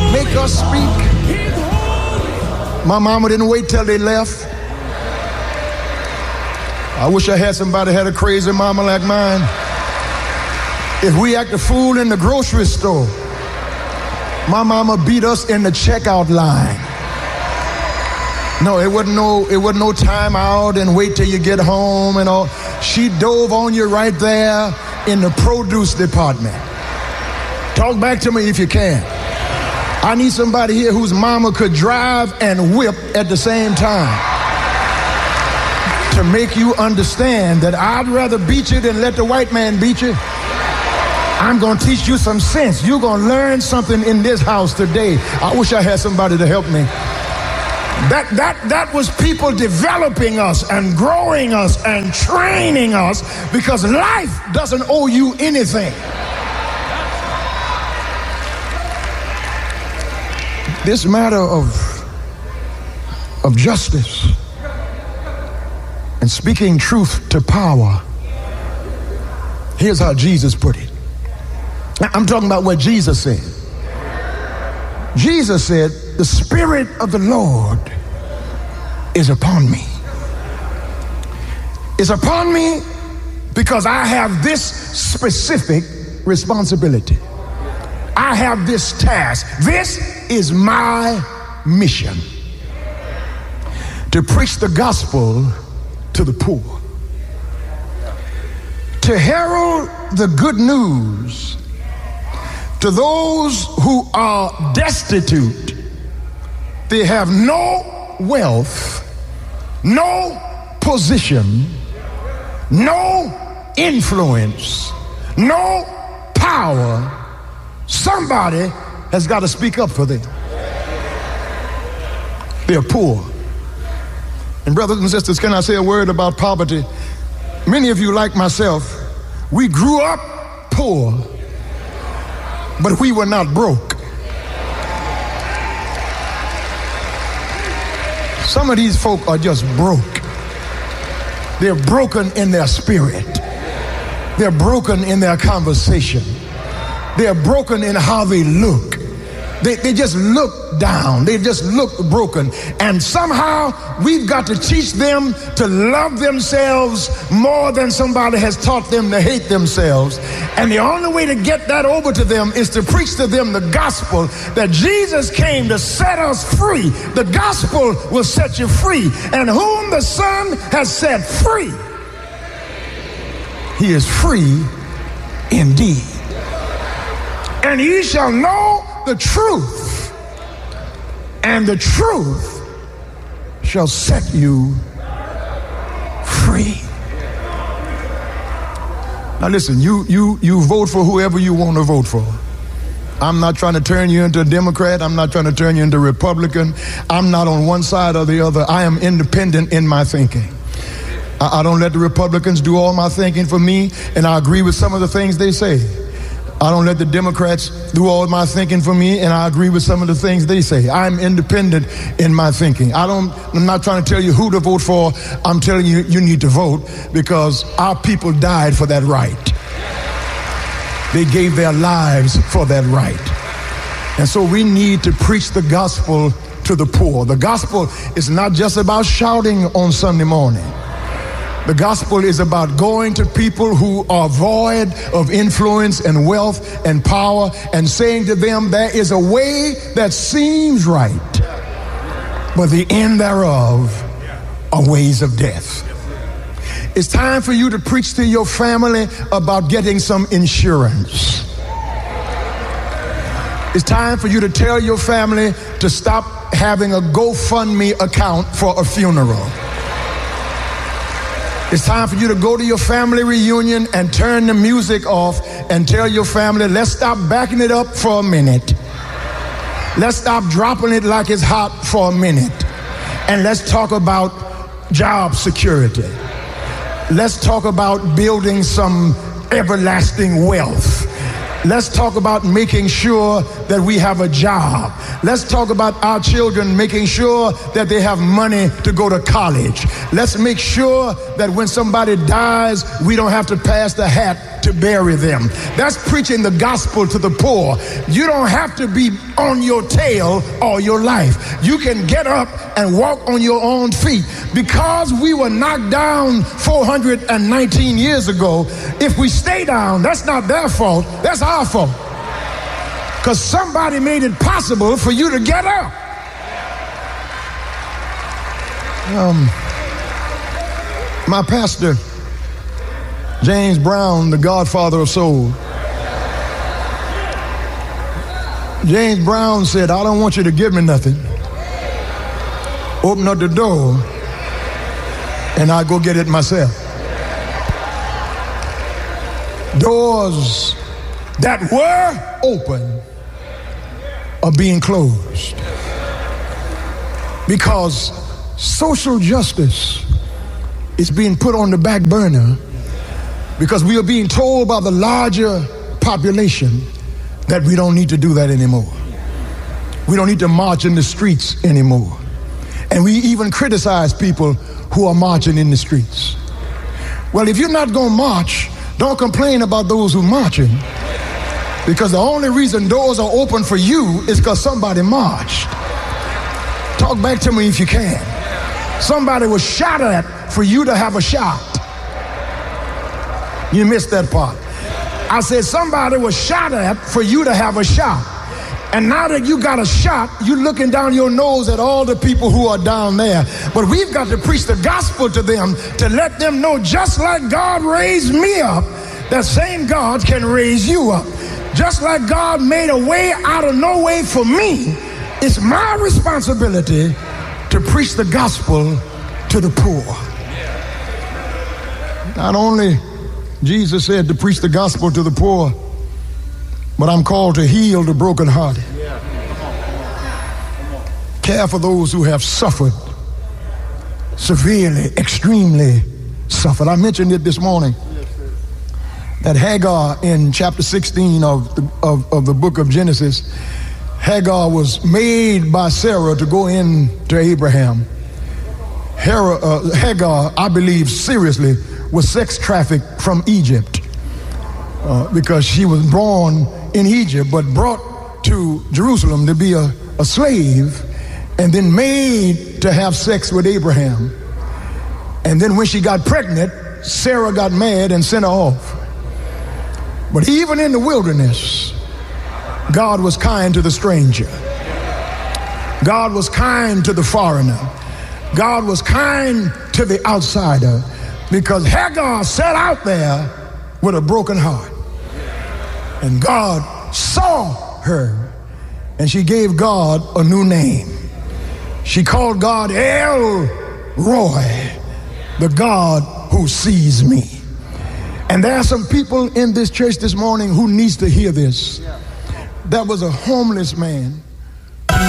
make us speak. My mama didn't wait till they left. I wish I had somebody had a crazy mama like mine. If we act a fool in the grocery store, my mama beat us in the checkout line. No, it wasn't no time out and wait till you get home and all. She dove on you right there in the produce department. Talk back to me if you can. I need somebody here whose mama could drive and whip at the same time to make you understand that I'd rather beat you than let the white man beat you. I'm going to teach you some sense. You're going to learn something in this house today. I wish I had somebody to help me. That was people developing us and growing us and training us, because life doesn't owe you anything. This matter of justice and speaking truth to power, here's how Jesus put it. I'm talking about what Jesus said. Jesus said, the Spirit of the Lord is upon me. It's upon me because I have this specific responsibility. I have this task. This is my mission: to preach the gospel to the poor, to herald the good news to those who are destitute. They have no wealth, no position, no influence, no power. Somebody has got to speak up for them. They're poor. And brothers and sisters, can I say a word about poverty? Many of you, like myself, we grew up poor, but we were not broke. Some of these folk are just broke. They're broken in their spirit. They're broken in their conversation. They're broken in how they look. They just look down. They just look broken. And somehow we've got to teach them to love themselves more than somebody has taught them to hate themselves. And the only way to get that over to them is to preach to them the gospel, that Jesus came to set us free. The gospel will set you free. And whom the Son has set free, he is free indeed. And ye shall know the truth, and the truth shall set you free. Now listen, you vote for whoever you want to vote for. I'm not trying to turn you into a Democrat. I'm not trying to turn you into a Republican. I'm not on one side or the other. I am independent in my thinking. I don't let the Republicans do all my thinking for me, and I agree with some of the things they say. I don't let the Democrats do all my thinking for me, and I agree with some of the things they say. I'm independent in my thinking. I'm not trying to tell you who to vote for. I'm telling you, you need to vote, because our people died for that right. They gave their lives for that right. And so we need to preach the gospel to the poor. The gospel is not just about shouting on Sunday morning. The gospel is about going to people who are void of influence and wealth and power and saying to them, there is a way that seems right, but the end thereof are ways of death. It's time for you to preach to your family about getting some insurance. It's time for you to tell your family to stop having a GoFundMe account for a funeral. It's time for you to go to your family reunion and turn the music off and tell your family, let's stop backing it up for a minute. Let's stop dropping it like it's hot for a minute. And let's talk about job security. Let's talk about building some everlasting wealth. Let's talk about making sure that we have a job. Let's talk about our children making sure that they have money to go to college. Let's make sure that when somebody dies, we don't have to pass the hat to bury them. That's preaching the gospel to the poor. You don't have to be on your tail all your life. You can get up and walk on your own feet. Because we were knocked down 419 years ago, if we stay down, that's not their fault, that's our fault. Because somebody made it possible for you to get up. My pastor, James Brown, the godfather of soul, James Brown said, I don't want you to give me nothing. Open up the door and I'll go get it myself. Doors that were open are being closed because social justice is being put on the back burner because we are being told by the larger population that we don't need to do that anymore. We don't need to march in the streets anymore. And we even criticize people who are marching in the streets. Well, if you're not going to march, don't complain about those who are marching, because the only reason doors are open for you is because somebody marched. Talk back to me if you can. Somebody was shot at for you to have a shot. You missed that part. I said somebody was shot at for you to have a shot. And now that you got a shot, you're looking down your nose at all the people who are down there. But we've got to preach the gospel to them to let them know, just like God raised me up, that same God can raise you up. Just like God made a way out of no way for me, it's my responsibility to preach the gospel to the poor. Not only Jesus said to preach the gospel to the poor, but I'm called to heal the brokenhearted. Care for those who have suffered severely, extremely suffered. I mentioned it this morning that Hagar in chapter 16 of the book of Genesis, Hagar was made by Sarah to go in to Abraham. Hagar, I believe seriously, was sex trafficked from Egypt because she was born in Egypt but brought to Jerusalem to be a slave and then made to have sex with Abraham. And then when she got pregnant, Sarah got mad and sent her off. But even in the wilderness, God was kind to the stranger. God was kind to the foreigner. God was kind to the outsider, because Hagar sat out there with a broken heart. And God saw her, and she gave God a new name. She called God El Roy, the God who sees me. And there are some people in this church this morning who needs to hear this. There was a homeless man